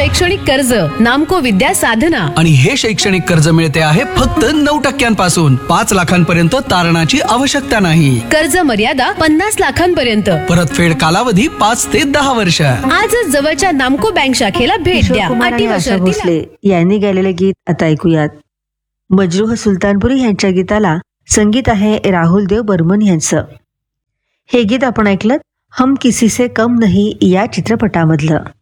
शैक्षणिक कर्ज नामको विद्या साधना. आणि हे शैक्षणिक कर्ज मिळते आहे फक्त 9% 5 लाखांपर्यंत तारणाची आवश्यकता नाही. कर्ज मर्यादा 50 लाखांपर्यंत. परतफेड कालावधी 5 ते 10 वर्ष. आजच जवळच्या नामको बँक शाखेला भेट द्या. कुमार अटी आणि व आशा शर्ती भोसले यांनी गायलेले गीत आता ऐकूयात. मजरूह सुलतानपुरी यांच्या गीताला संगीत आहे राहुल देव बर्मन यांचं. हे गीत आपण ऐकलं हम किसी से कम नहीं या चित्रपटामधलं.